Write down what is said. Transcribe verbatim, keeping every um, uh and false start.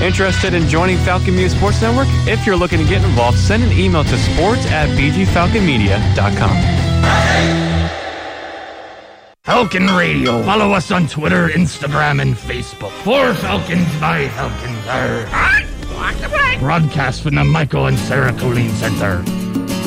Interested in joining Falcon Media Sports Network? If you're looking to get involved, send an email to sports at b g falcon media dot com. Falcon Radio. Follow us on Twitter, Instagram, and Facebook. For Falcons by Falcons. Broadcast from the Michael and Sarah Colleen Center.